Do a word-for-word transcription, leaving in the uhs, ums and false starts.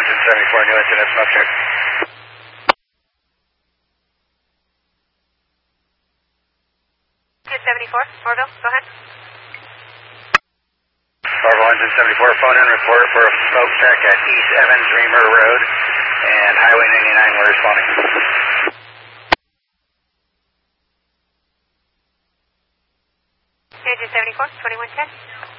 engine seventy-four, new engine at smoke check. seventy-four, Orville, go ahead. Orville, engine seventy-four, phone in report for a smoke check at East Evans Reamer Road and Highway ninety-nine, we're responding. Engine seventy-four, twenty-one ten.